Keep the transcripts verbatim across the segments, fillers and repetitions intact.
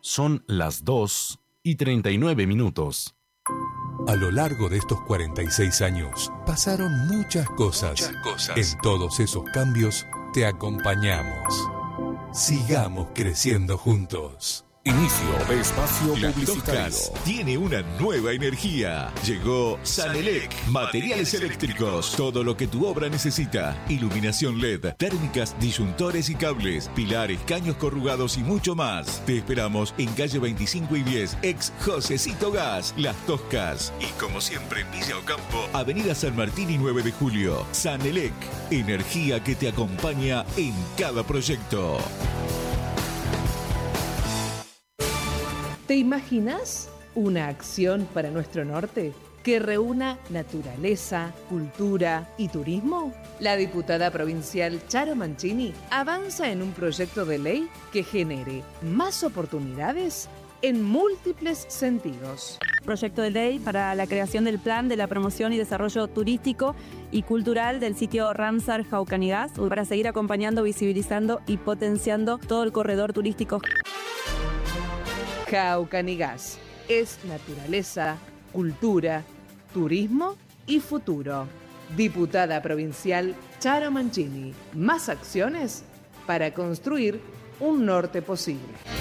Son las dos y treinta y nueve minutos. A lo largo de estos cuarenta y seis años pasaron muchas cosas. Muchas cosas. En todos esos cambios te acompañamos. Sigamos creciendo juntos. Inicio de espacio Las publicitario. Toscas tiene una nueva energía. Llegó Sanelec, materiales eléctricos, todo lo que tu obra necesita. Iluminación L E D, térmicas, disyuntores y cables, pilares, caños corrugados y mucho más. Te esperamos en calle veinticinco y diez, ex Josecito Gas, Las Toscas. Y como siempre en Villa Ocampo, avenida San Martín y nueve de julio. Sanelec, energía que te acompaña en cada proyecto. ¿Te imaginas una acción para nuestro norte que reúna naturaleza, cultura y turismo? La diputada provincial Charo Mancini avanza en un proyecto de ley que genere más oportunidades en múltiples sentidos. Proyecto de ley para la creación del plan de la promoción y desarrollo turístico y cultural del sitio Ramsar Jaucanigas para seguir acompañando, visibilizando y potenciando todo el corredor turístico. Jaucanigas es naturaleza, cultura, turismo y futuro. Diputada provincial Charo Mancini. Más acciones para construir un norte posible.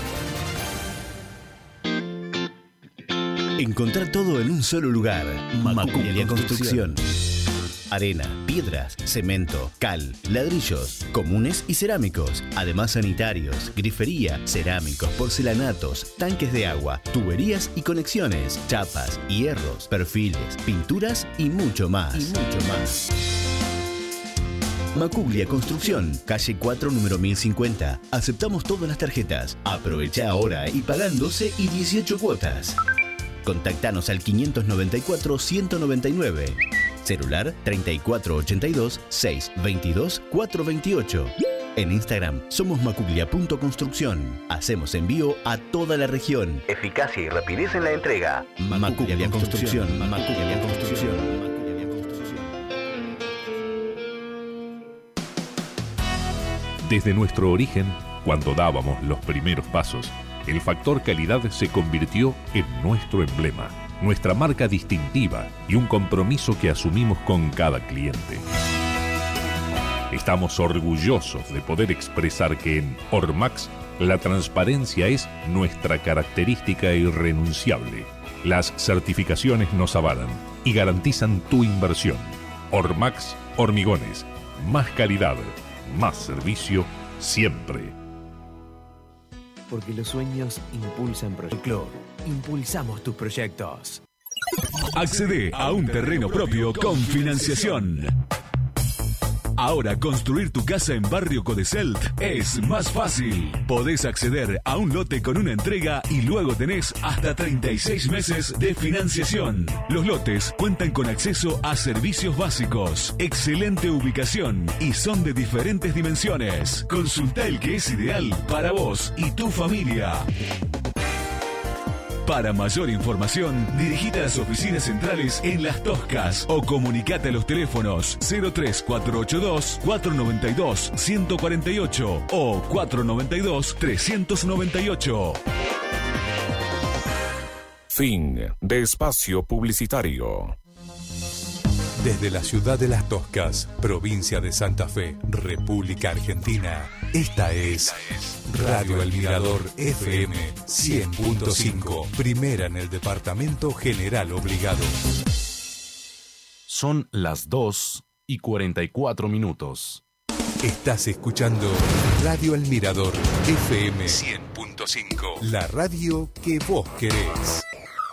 Encontrar todo en un solo lugar. Macuglia Construcción. Arena, piedras, cemento, cal, ladrillos, comunes y cerámicos. Además sanitarios, grifería, cerámicos, porcelanatos, tanques de agua, tuberías y conexiones, chapas, hierros, perfiles, pinturas y mucho más. Y mucho más. Macuglia Construcción, calle cuatro, número mil cincuenta. Aceptamos todas las tarjetas. Aprovecha ahora y pagan doce y dieciocho cuotas. Contactanos al quinientos noventa y cuatro, ciento noventa y nueve. Celular treinta y cuatro ochenta y dos, seiscientos veintidós, cuatrocientos veintiocho. En Instagram somos macuglia punto construcción. Hacemos envío a toda la región. Eficacia y rapidez en la entrega. Macuglia Construcción. Macuglia Construcción. Desde nuestro origen, cuando dábamos los primeros pasos, el factor calidad se convirtió en nuestro emblema, nuestra marca distintiva y un compromiso que asumimos con cada cliente. Estamos orgullosos de poder expresar que en Ormax la transparencia es nuestra característica irrenunciable. Las certificaciones nos avalan y garantizan tu inversión. Ormax Hormigones, más calidad, más servicio siempre. Porque los sueños impulsan proyectos. Impulsamos tus proyectos. Accede a un terreno propio con financiación. Ahora construir tu casa en Barrio Codesel es más fácil. Podés acceder a un lote con una entrega y luego tenés hasta treinta y seis meses de financiación. Los lotes cuentan con acceso a servicios básicos, excelente ubicación y son de diferentes dimensiones. Consulta el que es ideal para vos y tu familia. Para mayor información, dirigite a las oficinas centrales en Las Toscas o comunicate a los teléfonos cero tres cuatro ocho dos, cuatro nueve dos, uno cuatro ocho o cuatro nueve dos, tres nueve ocho. Fin de espacio publicitario. Desde la ciudad de Las Toscas, provincia de Santa Fe, República Argentina, esta es Radio El Mirador F M cien punto cinco, primera en el departamento General Obligado. Son las dos y cuarenta y cuatro minutos. Estás escuchando Radio El Mirador F M cien punto cinco, la radio que vos querés.